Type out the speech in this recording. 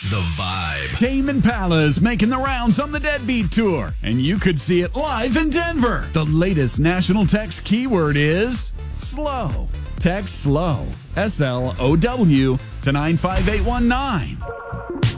The Vibe. Tame Impala is making the rounds on the Deadbeat Tour, and you could see it live in Denver. The latest national text keyword is slow. Text SLOW, SLOW, to 95819.